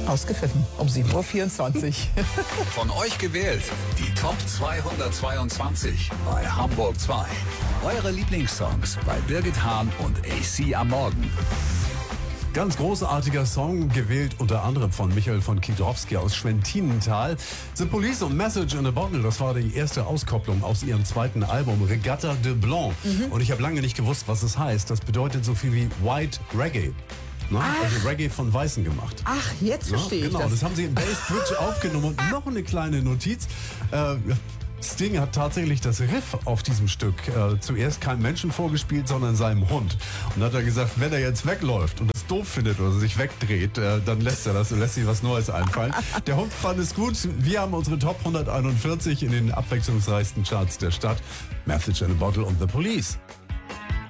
Ausgepfiffen um 7:24 Uhr. Von euch gewählt, die Top 222 bei Hamburg 2. Eure Lieblingssongs bei Birgit Hahn und AC am Morgen. Ganz großartiger Song, gewählt unter anderem von Michael von Kidrowski aus Schwentinental. The Police und Message in a Bottle, das war die erste Auskopplung aus ihrem zweiten Album Regatta de Blanc. Und ich habe lange nicht gewusst, was es heißt. Das bedeutet so viel wie White Reggae. Ne? Also Reggae von Weißen gemacht. Ach, jetzt verstehe ich genau, das. Das haben sie im Bass-Bridge aufgenommen. Und noch eine kleine Notiz. Sting hat tatsächlich das Riff auf diesem Stück zuerst keinem Menschen vorgespielt, sondern seinem Hund. Und hat er gesagt, wenn er jetzt wegläuft und es doof findet oder sich wegdreht, dann lässt er das und lässt sich was Neues einfallen. Der Hund fand es gut. Wir haben unsere Top 141 in den abwechslungsreichsten Charts der Stadt. Message in a Bottle und The Police.